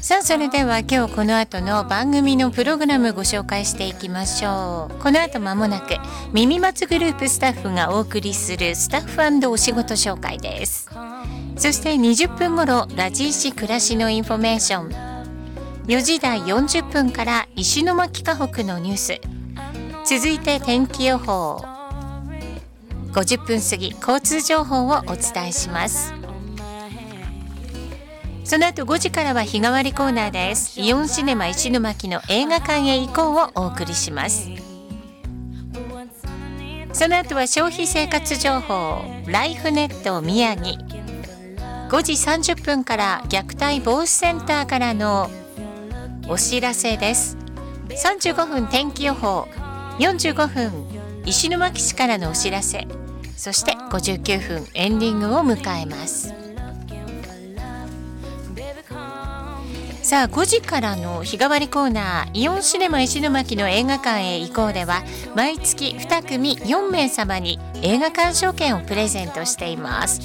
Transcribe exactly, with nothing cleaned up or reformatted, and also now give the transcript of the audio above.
さあ、それでは今日この後の番組のプログラムご紹介していきましょう。この後間もなく耳松グループスタッフがお送りするスタッフ&お仕事紹介です。そしてにじゅっぷん頃ラジ石暮らしのインフォメーション、よじ台よんじゅっぷんから石巻河北のニュース、続いて天気予報、ごじゅっぷん過ぎ交通情報をお伝えします。その後ごじからは日替わりコーナーです。イオンシネマ石巻の映画館へ行こうをお送りします。その後は消費生活情報ライフネット宮城、ごじさんじゅっぷんから虐待防止センターからのお知らせです。さんじゅうごふん天気予報、よんじゅうごふん石巻市からのお知らせ、そしてごじゅうきゅうふんエンディングを迎えます。さあ、ごじからの日替わりコーナーイオンシネマ石巻の映画館へ行こうでは、毎月に組よんめい様に映画鑑賞券をプレゼントしています。